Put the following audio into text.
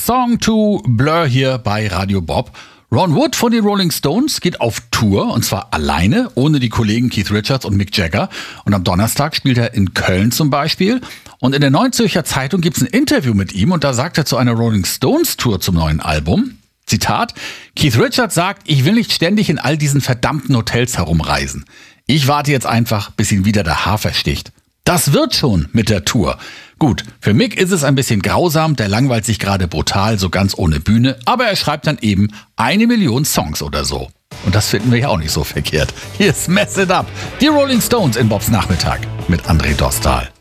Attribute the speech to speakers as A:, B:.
A: Song to Blur hier bei Radio Bob. Ron Wood von den Rolling Stones geht auf Tour und zwar alleine, ohne die Kollegen Keith Richards und Mick Jagger. Und am Donnerstag spielt er in Köln zum Beispiel. Und in der Neuen Zürcher Zeitung gibt es ein Interview mit ihm und da sagt er zu einer Rolling Stones Tour zum neuen Album, Zitat, Keith Richards sagt, ich will nicht ständig in all diesen verdammten Hotels herumreisen. Ich warte jetzt einfach, bis ihn wieder der Hafer sticht. Das wird schon mit der Tour. Gut, für Mick ist es ein bisschen grausam, der langweilt sich gerade brutal, so ganz ohne Bühne, aber er schreibt dann eben 1 Million Songs oder so. Und das finden wir ja auch nicht so verkehrt. Hier ist Mess It Up, die Rolling Stones in Bobs Nachmittag mit André Dostal.